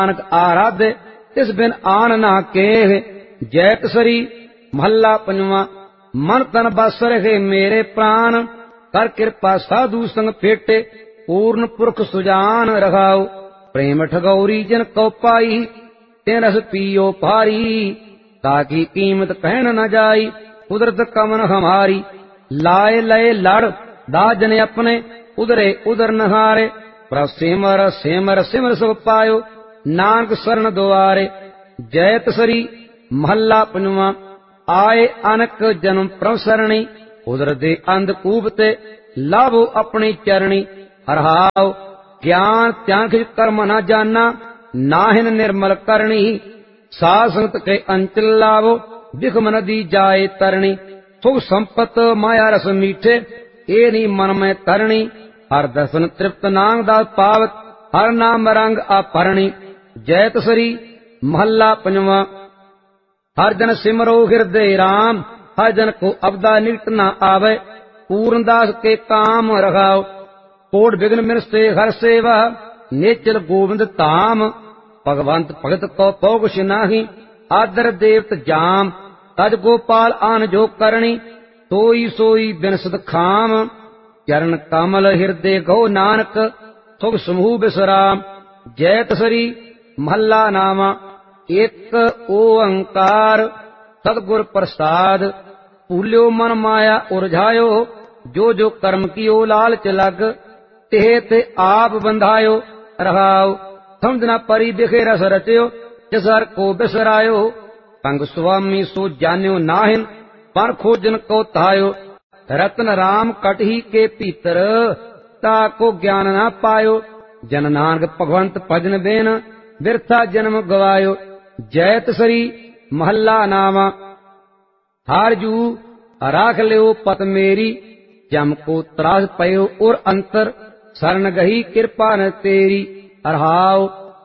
नानक आराधे तिस बिन आन ना केह। जैत सरी महला पंजवा। मन तन बस रहे मेरे प्राण, कर कृपा साधु संग फेटे, पूर्ण पुरख सुजान रखाओ। प्रेम ठगौरी जिन कौ पाई, तिन रस पियो भारी, ताकि कीमत कहन न जाई, कुदरत कमन हमारी। लाए लय लड़ दाजन अपने, उदरे उदर नहारे, प्रभ सिमर सिमर सिमर सब पायो, नानक शरण दुआरे। जैत सरी महला पंजवा। आए अनक जन्म प्रभ सरणी, उदर दे अंधकूप ते, लाभो अपनी चरणी। हरहाओ ज्ञान त्यान खिच कर्म न जाना, नाहिन निर्मल करणी, साध संगत के अंचल लाभो, बिखम नदी जाए तरणी। सुख संपत माया रस मीठे, ए नी मन में तरणी, हर दर्शन तृप्त नांग दास पावत, हर नाम रंग अपरणी। जैत सरी महला पंजवा। हर जन सिमरो हृदय राम, हर जन को अबदा निकट न आवे, पूर्णदास के काम रखाओ। कोट विघ्न मिन से हर सेवा, नेचल गोविंद धाम, भगवंत भगत को पौकुश नाही, आदर देवत जाम। तज गोपाल आन जो करणी, सोई सोई बिनसत खाम, चरण कमल हृदय गो नानक, सुख समूह विश्राम। जैत सरी महला नामा। एक ओंकार सतगुर प्रसाद, भूल्यो मन माया उरझायो, जो जो कर्म कियो लालच लग, तेह ते आप बंधायो रहाओ। समझना परी बिखे रस रचयो, जसर को बिसरायो, संग स्वामी सो जान्यो नाहिन, पर खोजन को तायो। रतन राम कटही के भीतर, ताको ज्ञान न पायो, जन नानक भगवंत भजन बेन, बिरथा जन्म गवायो। जैत सरी महला नामा। हार जू राख लियो पत मेरी, जम को त्रास पयो और अंतर, शरण गही कृपा न तेरी। अरहाओ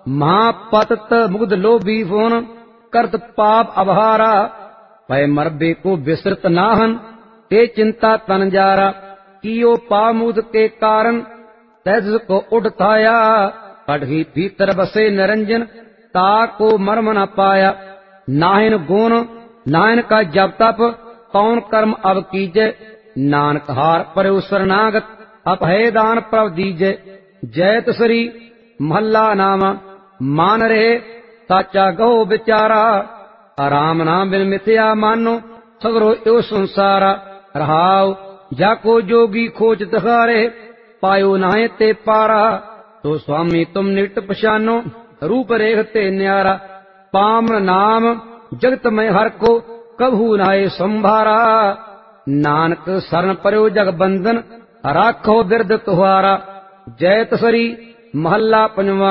महापतत मुग्ध लोभी फोन, करत पाप अभारा, पय मरबे को विसृत नाहन, ते चिंता तन जारा। कियो पामुद के कारण, तैज को उठाया, कटही भीतर बसे निरंजन, ताको मर्म न पाया। नाहिन गुण नाहिन का जप तप, कौन कर्म अब कीजे, नानक हार पर्यो शरणागत, अपहे दान प्रभ दीजे। जैत सरी महला नामा। मान रहे साचा गहो विचारा, आराम नाम बिन मिथ्या मानो, सगरो यो संसारा। रहाओ जाको जोगी खोज तखारे, पायो नाहे ते पारा, तो स्वामी तुम निकट पछानो, रूप रेखते न्यारा। पाम नाम जगत में हर को, कभू नाए संभारा, नानक शरण पर्यो जग बंधन, राखो बिरद तुहारा। जैत सरी महला पंजवा।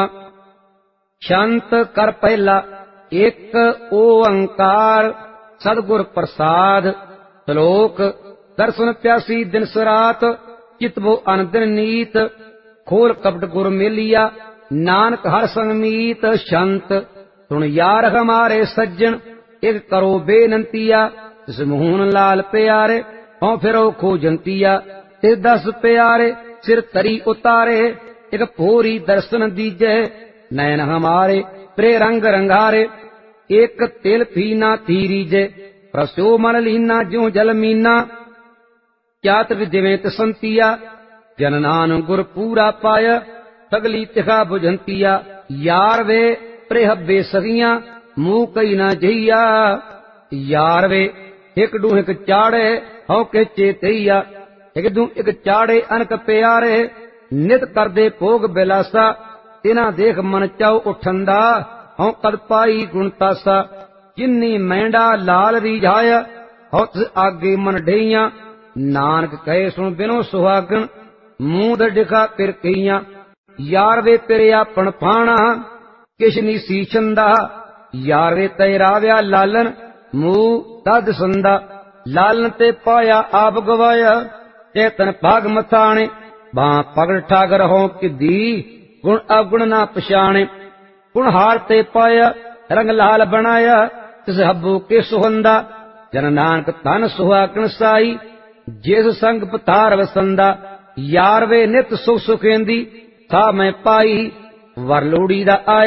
शांत कर पहला। एक ओंकार सदगुर प्रसाद, श्लोक दर्शन प्यासी दिन सरात, चितवो अनदिन नीत, खोल कपट गुर मिलिया, नानक हर संग मीत। शांत सुन यार हमारे सज्जन, एक करो बेनंतिया, तिस मोहन लाल प्यारे, हों फिरो खोजंतिया। तिस 10 प्यारे सिर तरी उतारे, एक भोरी दर्शन दीजे, नयन हमारे प्रे रंग रंगारे, एक तिल फीना थीरीजे, प्रस्यो मन लीना ज्यों जल मीना, क्यात विद्यवेत संतिया। जन नान गुर पूरा पाय, सगली तिखा बुझंतिया। यार वे प्रेहबे सगिया, मुंह कई ना जहिया, यार वे एक डू एक चाड़े, हौ के चेतैया। एक दू एक चाड़े अनक प्यारे, नित करदे भोग बिलासा, तिना देख मन चाओ उठंदा, हौ कद पाई गुणतासा। जिन्नी मैंडा लाल रिझाया, हौ तिस आगे मन ढेइया, नानक कहे सुन बिनो सुहागन, मूंद डिखा पिर कईया। यार वे तेरे आपन फाणा, किश नी सी छंदा, यार वे तैराव्या लालन, मूह दद संदा। लालन ते पाया आप गवाया, चेतन भाग मथाणे, बां पगड़ ठागर हो किदी, गुण अवगुण ना पछाणे। गुण हार ते पाया रंग लाल बनाया, तिस हब्बू के सुहंदा। जन नानक धन सुहागन साई, जिस संग पतार वसंदा। यार वे नित सुख सुखेंदी, था मैं पाई, वर लोड़ी दा आया,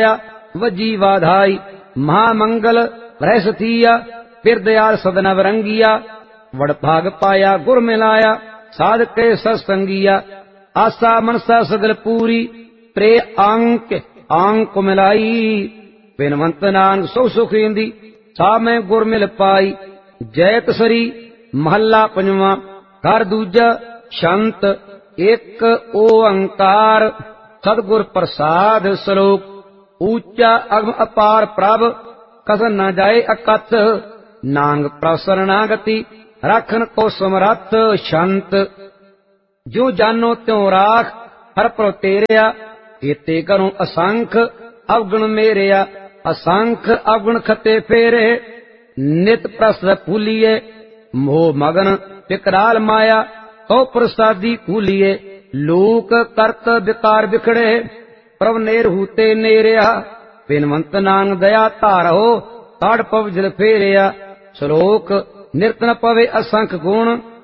ਵਜੀ ਵਾਧਾਈ ਮਹਾ ਮੰਗਲ ਰਹਿ ਸਥੀਆ ਫਿਰ ਦਿਆਲ ਸਦਨ ਵਰੰਗੀਆ ਵਡ ਭਾਗ ਪਾਇਆ ਗੁਰ ਮਿਲਾਇਆ ਸਾਧ ਕੇ ਸਤਸੰਗੀਆ ਆਸਾ ਮਨਸਾ ਸਗਲ ਪੂਰੀ ਪ੍ਰੇ ਅੰਕ ਮਿਲਾਈ ਬਿਨਵੰਤ ਨਾਨਕ ਸੋ ਸੁਖੀਂਦੀ ਸਾ ਮੈਂ ਗੁਰ ਮਿਲ ਪਾਈ ਜੈ ਕਸਰੀ ਮਹੱਲਾ ਪੰਜਵਾਂ ਘਰ ਦੂਜਾ ਸ਼ੰਤ ਇੱਕ ਓੰਕਾਰ ਸਤਿਗੁਰ ਪ੍ਰਸਾਦ ਸਲੋਕ ਊਚਾ ਅਗਮ ਅਪਾਰ ਪ੍ਰਭ ਕਸਨ ਨਾ ਜਾਏ ਅਕਤ ਨਾਂਗ ਪ੍ਰਸਰਨਾਗਤੀ ਰੱਖਨ ਕੋ ਸਮਰੱਥ ਸ਼ੰਤ ਜੋ ਜਾਨੋ ਤਿਉ ਰਾਖ ਹਰ ਪ੍ਰੋ ਤੇਰਿਆ ਕੀਤੇ ਕਰੂੰ ਅਸੰਖ ਅਵਗੁਣ ਮੇਰਿਆ ਅਸੰਖ ਅਵਗੁਣ ਖਤੇ ਫੇਰੇ ਨਿਤ ਪ੍ਰਸਦ ਭੂਲੀਏ ਮੋਹ ਮਗਨ ਵਿਕਰਾਲ ਮਾਇਆ ਕਉ ਪ੍ਰਸਾਦੀ ਕੂਲੀਏ ਲੋਕ ਕਰਤ ਵਿਕਾਰ ਵਿਖੜੇ ਪ੍ਰਭ ਨੇਰਹੂ ਤੇ ਨੇਰਿਆ ਬਿਨਵੰਤ ਨਾਨਕ ਦਇਆ ਧਾਰੋ ਤਾੜ ਪਵ ਜਲ ਫੇਰਿਆ ਸ਼ਲੋਕ ਨਿਰਤਨ ਪਵੇ ਅਸੰਖ ਗੁਣ